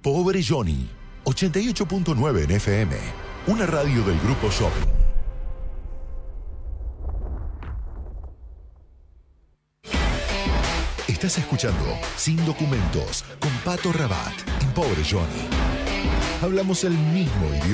Pobre Johnny, 88.9 en FM, una radio del Grupo Shopping. Estás escuchando Sin Documentos con Pato Rabat y Pobre Johnny. Hablamos el mismo idioma.